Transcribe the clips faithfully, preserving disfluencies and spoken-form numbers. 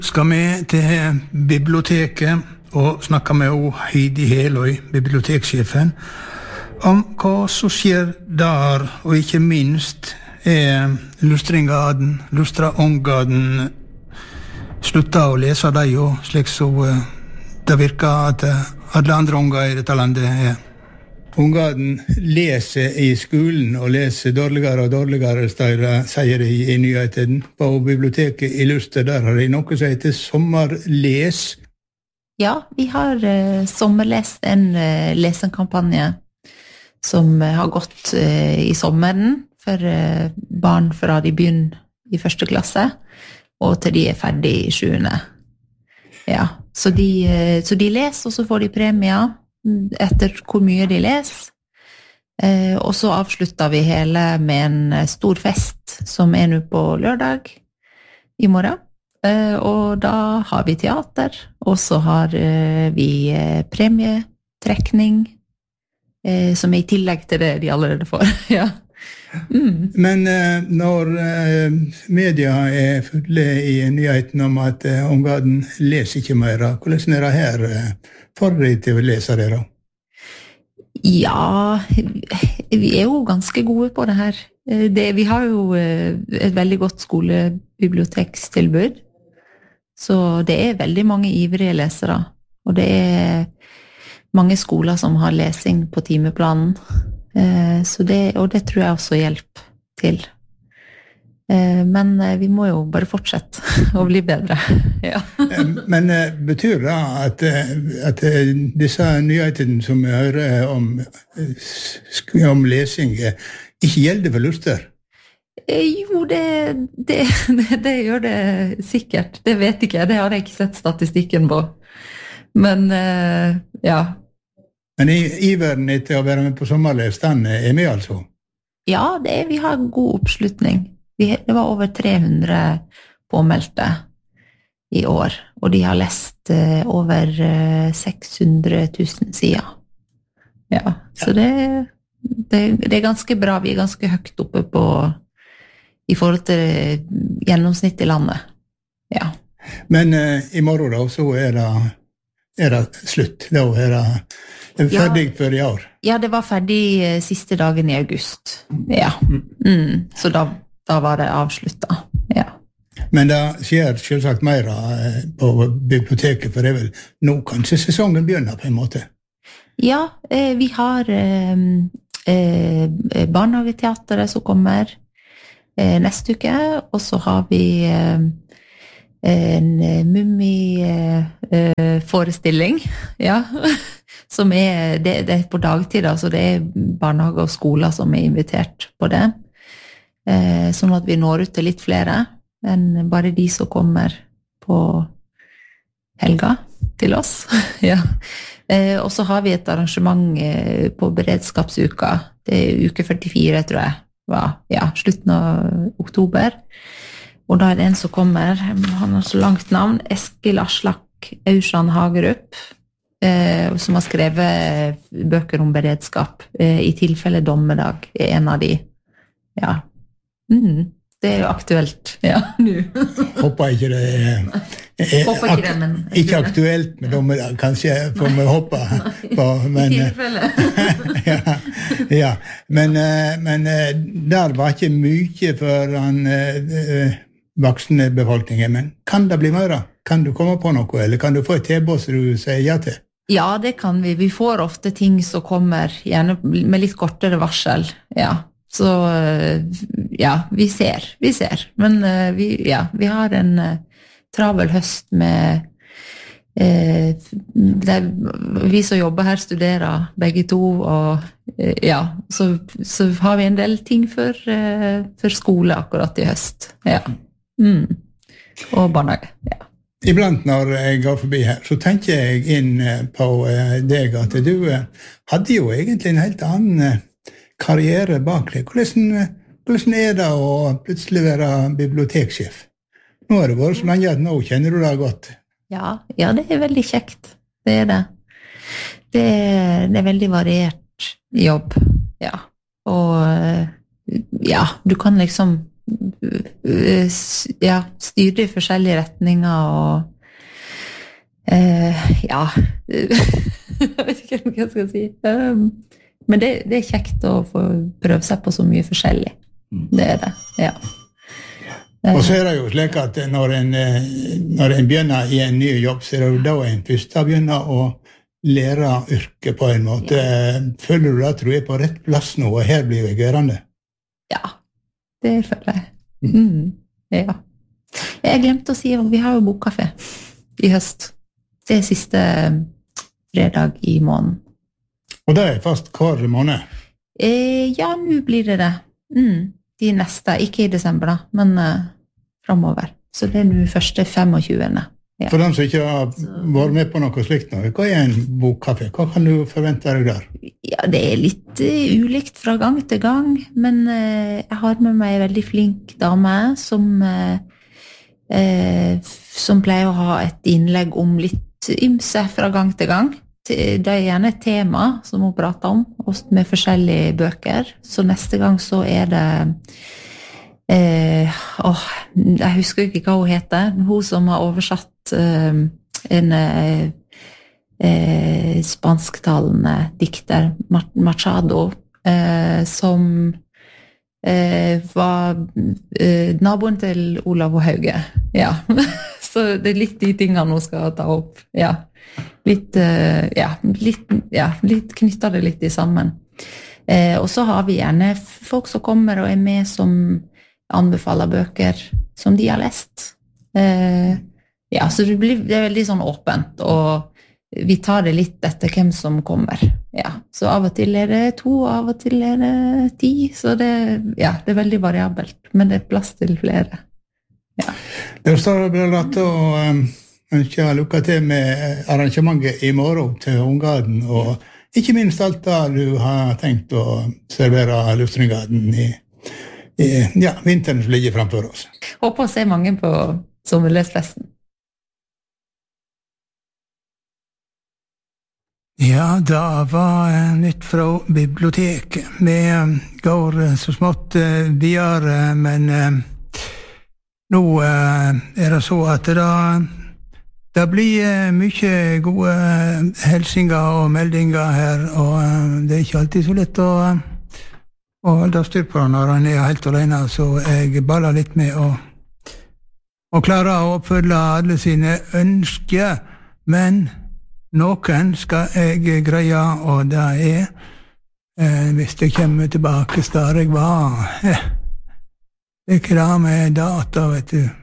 Skal vi til biblioteket og snakke med Heidi Heløy, bibliotekssjefen, om hva som skjer der, og ikke minst er Lustringaden, Lustraångaden slutta å lese deg jo, slik så det virker at alle andre unger i dette landet er. Ungaden leser i skolen og leser dårligere og dårligere, sier de i nyheten. På biblioteket i Luster, der har de noe som heter sommerles. Ja, vi har uh, sommerlest en uh, lesenkampanje som uh, har gått uh, i sommeren for uh, barn fra de begynner i første klasse, og til de er ferdig i sjuende. Ja, så de, uh, så de leser, og så får de premier etter hvor mye de leser. Eh, og så avslutter vi hele med en stor fest som er nå på lørdag i morgen. Eh, og da har vi teater, og så har eh, vi eh, premietrekning, eh, som er i tillegg til det de allerede får. Ja. Mm. Men eh, når eh, media er fulle i nyheten om at eh, Ungaden leser ikke mer, hvordan er det her eh, for de til å lese det da? Ja, vi er jo ganske gode på det her. Det, vi har jo et veldig godt skolebibliotekstilbud, så det er veldig mange ivrige lesere, og det er mange skoler som har lesing på timeplanen, så det, og det tror jeg også hjelper til. Men vi må jo bare fortsette å bli bedre. Ja. Men betyr det at, at disse nyhetene som vi hører om, om lesing ikke gjelder for Luster? Jo, det, det, det, det gjør det sikkert. Det vet ikke jeg. Det har jeg ikke sett statistikken på. Men ja. Men iveren etter å være med på sommerles, den er med altså? Ja, det er, vi har god oppslutning. Det var over tre hundre påmeldte i år, og de har lest over seks hundre tusen sider. Ja, så det, det, det er ganske bra. Vi er ganske høyt oppe på, i forhold til gjennomsnitt i landet. Ja. Men uh, i morgen da, så er det, er det slutt. Da er det, er det ferdig ja, for i år. Ja, det var ferdig siste dagen i august. Ja, mm, så da Da var det avsluttet, ja. Men det skjer selvsagt mer på biblioteket, for det er vel nå kanskje sesongen begynner på en måte? Ja, eh, vi har eh, eh, barnehageteateret som kommer eh, neste uke, og så har vi eh, en mummi-forestilling, eh, ja, som er, det, det er på dagtid, altså det er barnehage og skoler som er invitert på det. Eh, sånn at vi når ut til litt flere enn bare de som kommer på helga til oss. Ja. eh, og så har vi et arrangement eh, på beredskapsuka. Det er uke førtifire, tror jeg. Var, ja, slutten av oktober. Og da er det en som kommer, han har så langt navn, Eskil Aslak Aursand Hagerup, eh, som har skrevet bøker om beredskap. Eh, I tilfelle dommedag er en av de. Ja. Mm, det er jo aktuelt, ja, nå. Håper ikke det er, er Håper ikke det, men... Ikke aktuelt, men da kanskje får vi håpe på, men... I tilfelle. ja, ja, men, men der var ikke mye for den uh, voksne befolkningen, men kan det bli mer? Kan du komme på noe, eller kan du få et tilbud som du sier ja til? Ja, det kan vi. Vi får ofte ting som kommer, gjerne med litt kortere varsel, ja. Så ja, vi ser, vi ser. Men vi, ja, vi har en uh, travel høst med uh, der vi som jobber her studerer begge to, og uh, ja, så, så har vi en del ting for, uh, for skole akkurat i høst. Ja. Mm. Og barnehage, ja. Iblant når jeg går forbi her, så tenker jeg inn på uh, deg at du uh, hadde jo egentlig en helt annen uh, karriere bak deg. Hvordan, hvordan er det å plutselig være biblioteksjef? Nå har det vært så lenge at nå kjenner du det godt. Ja, ja, det er veldig kjekt. Det er det. Det er, det er veldig variert jobb, ja. Og ja, du kan liksom ja, styrte i forskjellige retninger, og uh, ja, jeg vet ikke hva jeg skal si. Um, men det, det er kjekt å få prøve seg på så mye forskjellig. Det er det, ja. Og så er det jo slik at når en, når en begynner i en ny jobb, så er det jo da en først begynner å lære yrket på en måte. Ja. Føler du da, tror jeg, på rett plass nå, og her blir jeg gørende? Ja, det føler jeg. Mm, ja. Jeg glemte å si at vi har jo bokkafé i høst. Det er siste fredag i måneden. Og det er fast hver måned? Eh, ja, nå blir det det. Mm. De neste, ikke i desember da, men uh, fremover. Så det er nå første femogtjuende. Ja. For dem som ikke har vært med på noe slikt nå, hva er en bokkafé? Hva kan du forvente deg der? Ja, det er litt uh, ulikt fra gang til gang, men uh, jeg har med meg en veldig flink dame som, uh, uh, som pleier å ha et innlegg om litt ymse fra gang til gang. Det er gjerne et tema som hun prater om, med forskjellige bøker. Så neste gang så er det eh, åh, jeg husker ikke hva hun heter. Hun som har oversatt eh, en eh, spansktalende dikter, Machado, eh, som eh, var eh, naboen til Olav og Hauge. Ja. Så det er litt de tingene hun skal ta opp. Ja. Litt, ja, litt, ja, litt knytter det litt i sammen. Eh, og så har vi gjerne folk som kommer og er med som anbefaler bøker som de har lest. Eh, ja, så det, blir, det er veldig sånn åpent, og vi tar det litt etter hvem som kommer. Ja, så av og til er det to, av og til er det ti, så det, ja, det er veldig variabelt, men det er plass til flere. Ja. Det står bra rett å um ønsker lykke til med arrangementet i morgen til Unggarden, og ikke minst alt da du har tenkt å servere Luftringgarden i, i ja, vinteren som ligger framfor oss. Håper å se mange på sommerlesfesten. Ja, da var nytt fra biblioteket. Vi går så smått videre, men nå er det så at det Det blir mye gode helsinger og meldinger her, og det er ikke alltid så lett å, å holde styr på når han er helt alene, så jeg baller litt med å, å klare å oppfylle alle sine ønsker, men noen skal jeg greie, og det er eh, hvis jeg kommer tilbake der jeg var. Eh, det er ikke det med data, vet du.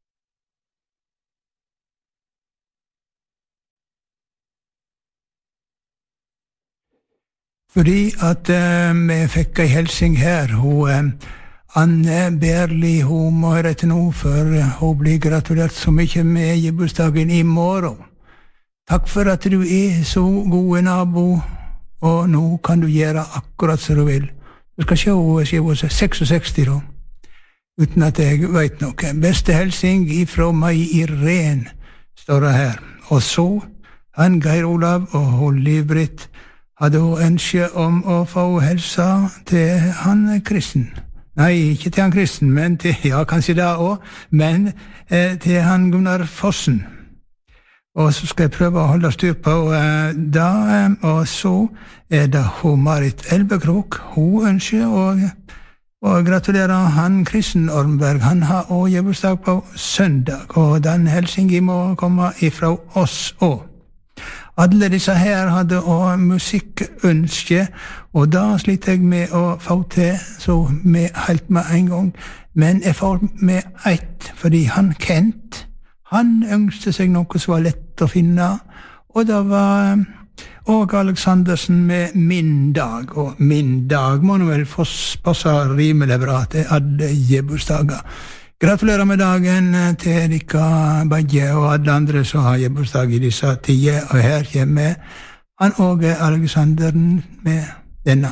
Fordi at uh, vi fikk ei helsing her, hun uh, Anne Berli, hun må høre til nå, for uh, hun blir gratulert så mye med gebursdagen i morgen. Takk for at du er så god nabo, og nå kan du gjøre akkurat som du vil. Du skal se hun er hun er seksogseksti da, uten at jeg vet noe. Beste helsing ifra meg Irene, står det her. Og så, han Geir Olav og hun Liv-Britt, hadde hun ønske om å få helsa til han Kristen. Nei, ikke til han Kristen, men til, ja, kanskje det også, men eh, til han Gunnar Fossen. Og så skal jeg prøve å holde styr på eh, det, eh, og så er det hun Marit Elbekrok. Hun ønsker å, å gratulere han Kristen Ormberg. Han har også gebursdag på søndag, og den helsingen må komme ifra oss også. Alle disse her hadde også musikkønske, og da sliter jeg med å få til så med helt med en gang. Men jeg får med ett, fordi han Kent, han ønsket seg noe som var lett å finne, og det var Åge Aleksandersen med Min dag, og Min dag må nå vel passe rimelig bra til alle gebursdager. Gratulerer med dagen til dere begge og alle andre som har gebursdag i disse tider, og her kommer han Åge Aleksandersen med denne.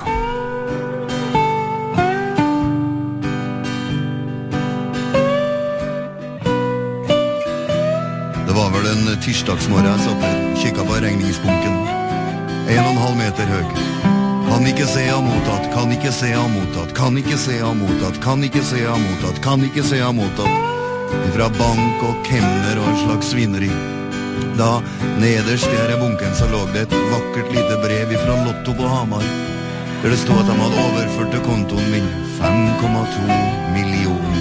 Det var vel en tirsdagsmorgen jeg satt der, kikket på regningsbunken. En og en halv meter høy. Kan ikke se ha mottatt, kan ikke se ha mottatt, kan ikke se ha mottatt, kan ikke se ha mottatt, kan ikke se ha mottatt. Fra bank og kemner og en slags svineri. Da nederst i her bunken så lå det et vakkert lite brev fra Lotto på Hamar, der det stod at de hadde overført til kontoen min fem komma to millioner.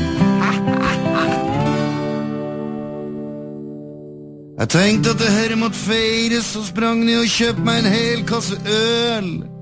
Jeg tenkte at det her måtte feires, og sprang ned og kjøpte meg en hel kasse øl.